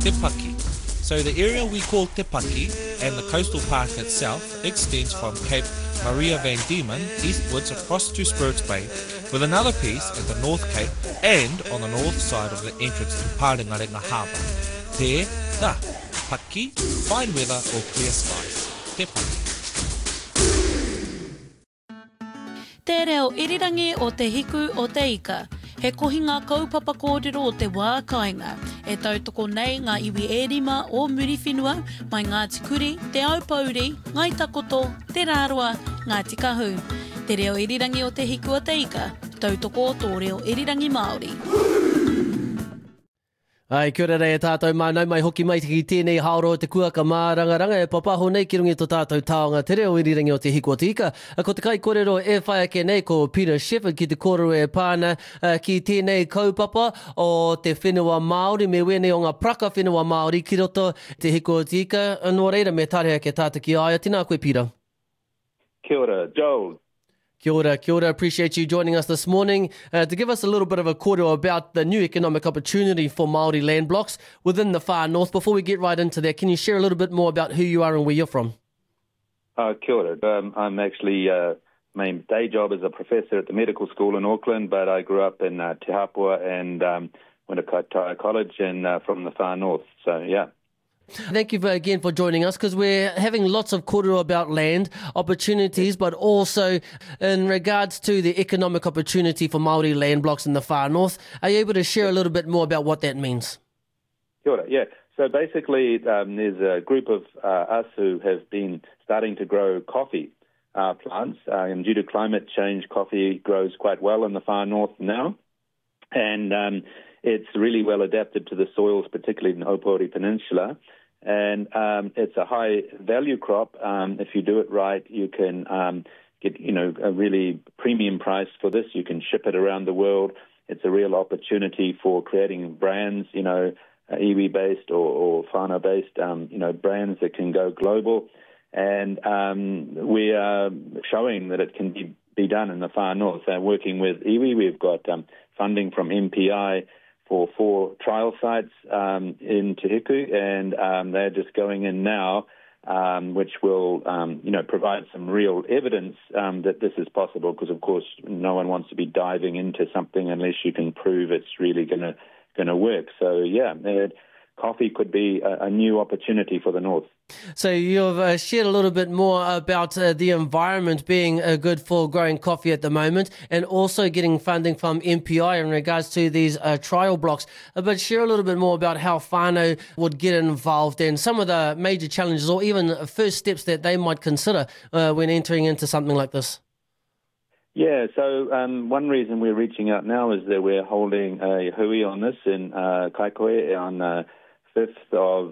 Te Paki. So the area we call Te Paki and the coastal park itself extends from Cape Maria van Diemen eastwards across to Spirits Bay, with another piece at the North Cape and on the north side of the entrance to Parengarenga Harbour. Te Paki, fine weather or clear skies. Te Paki. Te reo irirangi o te hiku o te ika. He kohinga kaupapa kōrero o te wā kāinga. E tautoko nei ngā iwi e rima o Muriwhenua, mai ngā tikuri, te aupauri, ngai takoto, te rāroa, ngā tikahu. Te reo irirangi o te hiku o te ika. Tautoko tō reo irirangi Māori. Ai, kia ora rei tātou mānau mai hoki mai ki tēnei haoro te kuaka mārangaranga e papaho nei ki rungi tō tātou taonga te reo irirangi o te hiku o te ika. Ko te kai kōrero e whai ake nei ko Peter Shepherd ki te kōrero e pāna ki tēnei kaupapa o te whenua Māori me wene o ngā praka whenua Māori ki roto te hiku o te ika. Nō reira me tārea ke tāta ki aia. Tēnā koe Peter. Kia ora, Joel. Kia ora, kia ora. Appreciate you joining us this morning to give us a little bit of a kōrero about the new economic opportunity for Māori land blocks within the far north. Before we get right into that, can you share a little bit more about who you are and where you're from? Kia ora. I'm actually, my day job is a professor at the medical school in Auckland, but I grew up in Te Hapua and went to Kaitaia College and from the far north. So, yeah. Thank you again for joining us, because we're having lots of kōrero about land opportunities, but also in regards to the economic opportunity for Māori land blocks in the far north. Are you able to share a little bit more about what that means? Kia ora, yeah. So basically there's a group of us who have been starting to grow coffee plants. And due to climate change, coffee grows quite well in the far north now. And it's really well adapted to the soils, particularly in the Opori Peninsula. And it's a high value crop. If you do it right, you can get, a really premium price for this. You can ship it around the world. It's a real opportunity for creating brands, iwi-based or whānau-based, brands that can go global. And we are showing that it can be done in the far north. Working with iwi, we've got funding from MPI for 4 trial sites in Te Hiku, and they're just going in now, which will, provide some real evidence that this is possible, because, of course, no one wants to be diving into something unless you can prove it's really going to work. So, yeah, coffee could be a new opportunity for the north. So you've shared a little bit more about the environment being good for growing coffee at the moment, and also getting funding from MPI in regards to these trial blocks. But share a little bit more about how whānau would get involved and some of the major challenges or even first steps that they might consider when entering into something like this. Yeah, so one reason we're reaching out now is that we're holding a hui on this in Kaikohe on 5th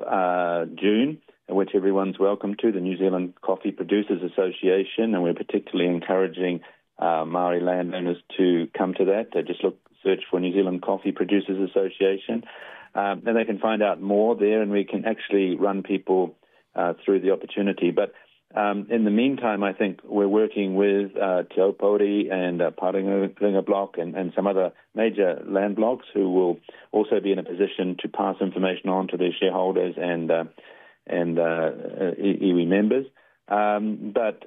of June, which everyone's welcome to, the New Zealand Coffee Producers Association, and we're particularly encouraging Māori landowners to come to that. Search for New Zealand Coffee Producers Association, and they can find out more there, and we can actually run people through the opportunity. But in the meantime, I think we're working with Te Opori and Parengarenga Block and some other major land blocks who will also be in a position to pass information on to their shareholders and iwi members. But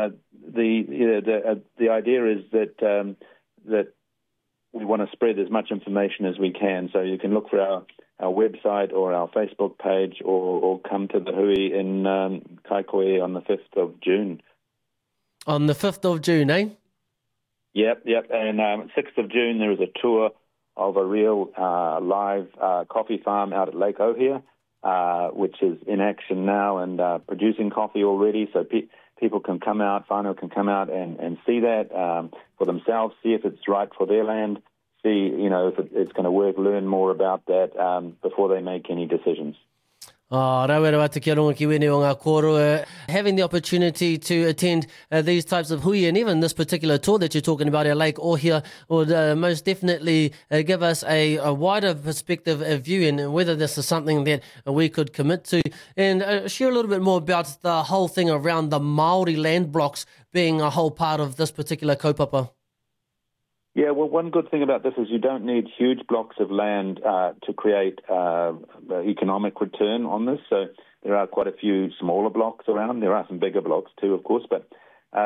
the idea is that we want to spread as much information as we can. So you can look for our website or our Facebook page or come to the hui in Kaikohe on the 5th of June. On the 5th of June, eh? Yep. And 6th of June, there is a tour of a real live coffee farm out at Lake Ohia, which is in action now and producing coffee already. So people can come out, whānau can come out and see that for themselves, see if it's right for their land, see, if it's going to work, learn more about that before they make any decisions. Rawera atu kia runga ki wene o ngā kōrero. Having the opportunity to attend these types of hui, and even this particular tour that you're talking about at Lake Ohia, would most definitely give us a wider perspective view in whether this is something that we could commit to. And share a little bit more about the whole thing around the Māori land blocks being a whole part of this particular kaupapa. Yeah, well, one good thing about this is you don't need huge blocks of land to create economic return on this. So there are quite a few smaller blocks around. There are some bigger blocks too, of course, but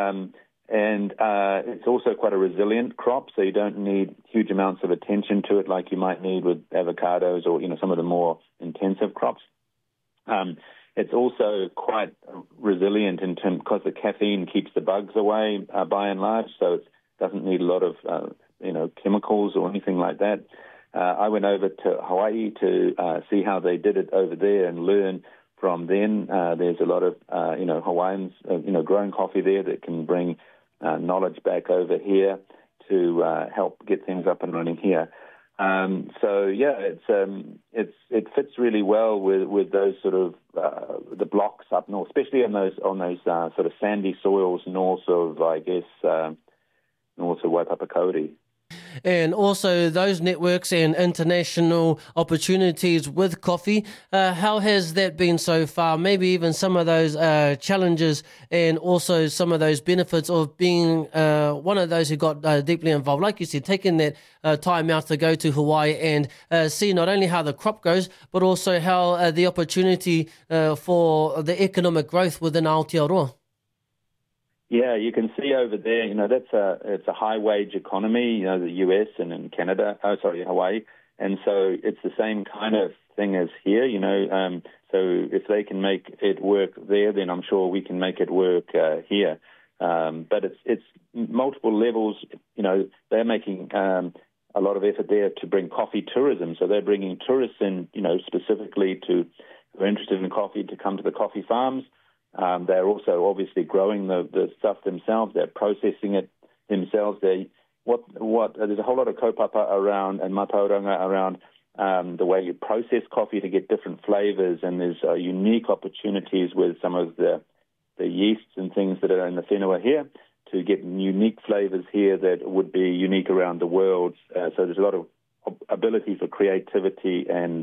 it's also quite a resilient crop, so you don't need huge amounts of attention to it like you might need with avocados or some of the more intensive crops. It's also quite resilient in terms because the caffeine keeps the bugs away by and large, so it doesn't need a lot of chemicals or anything like that. I went over to Hawaii to see how they did it over there and learn from them. There's a lot of Hawaiians growing coffee there that can bring knowledge back over here to help get things up and running here. It fits really well with those sort of the blocks up north, especially on those sort of sandy soils north of Waipapa Kauri. And also those networks and international opportunities with coffee, how has that been so far? Maybe even some of those challenges and also some of those benefits of being one of those who got deeply involved. Like you said, taking that time out to go to Hawaii and see not only how the crop goes, but also how the opportunity for the economic growth within Aotearoa. Yeah, you can see over there, it's a high-wage economy, the US and in Hawaii. And so it's the same kind of thing as here, so if they can make it work there, then I'm sure we can make it work here. But it's multiple levels, they're making a lot of effort there to bring coffee tourism. So they're bringing tourists in, specifically who are interested in coffee to come to the coffee farms. They're also obviously growing the stuff themselves. They're processing it themselves. There's a whole lot of kaupapa around and matauranga around the way you process coffee to get different flavors, and there's unique opportunities with some of the yeasts and things that are in the whenua here to get unique flavors here that would be unique around the world. So there's a lot of ability for creativity and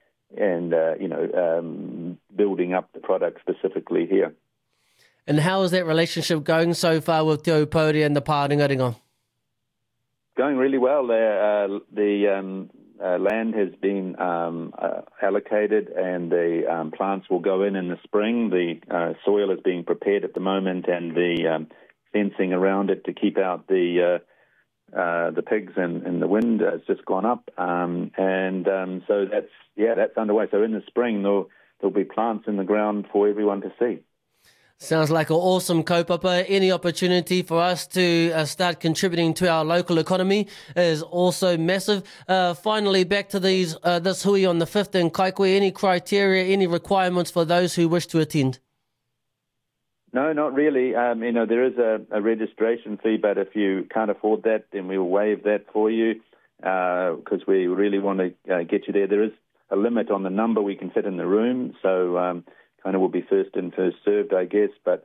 building up the product specifically here. And how is that relationship going so far with Te Aupouri and the Pāringaringa? Going really well. The land has been allocated and the plants will go in the spring. The soil is being prepared at the moment and the fencing around it to keep out the pigs and the wind has just gone up. So that's underway. So in the spring, there'll be plants in the ground for everyone to see. Sounds like an awesome kaupapa. Any opportunity for us to start contributing to our local economy is also massive. Finally, back to this hui on the 5th in Kaikohe. Any criteria, any requirements for those who wish to attend? No, not really. There is a registration fee, but if you can't afford that, then we will waive that for you because we really want to get you there. There is a limit on the number we can fit in the room, so kind of will be first in, first served, I guess. But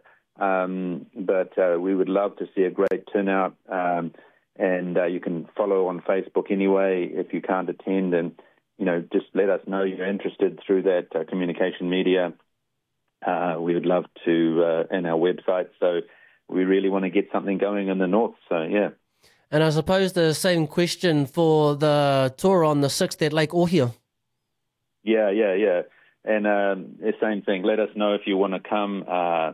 we would love to see a great turnout, and you can follow on Facebook anyway if you can't attend, and just let us know you're interested through that communication media. We would love to, and our website. So we really want to get something going in the north. So, yeah. And I suppose the same question for the tour on the 6th at Lake Ohio. Yeah. And the same thing. Let us know if you want to come.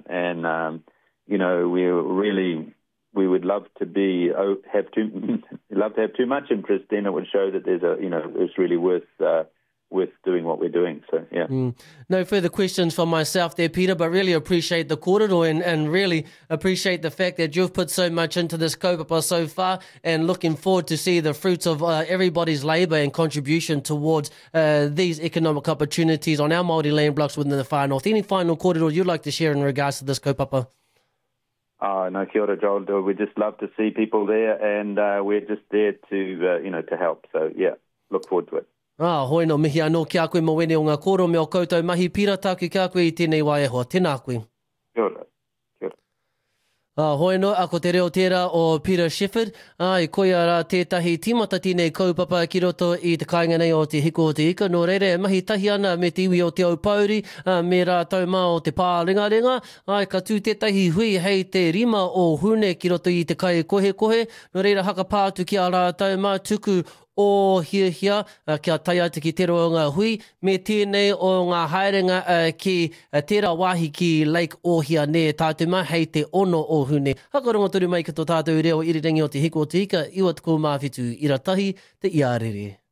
We would love to have too much interest. Then it would show that it's really worth doing what we're doing. So, yeah. No further questions from myself there, Peter, but really appreciate the kōrero and really appreciate the fact that you've put so much into this kaupapa so far, and looking forward to see the fruits of everybody's labour and contribution towards these economic opportunities on our Māori land blocks within the Far North. Any final kōrero you'd like to share in regards to this kaupapa? No, kia ora, Joel. We just love to see people there, and we're just there to help. So, yeah, look forward to it. Hoi no mihi anō kia koe mo wene o ngā kōrero me o koutou mahi pira tāku kia koe I tēnei wā e hoa. Tēnā koe. Kia ora. Hoi no, ako te reo tērā o Peter Shepard. I koia rā tētahi tīmata tēnei kaupapa ki roto i te kāinga nei o te hiko o te ika. Nō reire, mahi tahi ana me te iwi o te aupauri, me rā taumā o te pārengarenga. Ka tū tētahi hui hei te rima o hune ki roto i te kai kohe kohe. Nō reire, haka pātu ki a rā taumā tuku o hia, kia tai atu ki tero o ngā hui, me tēnei o ngā haerenga ki tērā wāhi ki Lake Ohia ne tātou mai hei te ono o hune. Haka rongo turu mai ki tō tātou reo irirangi o te hiko o te ika, iwa tuku mawhitu, ira tahi, te iarere.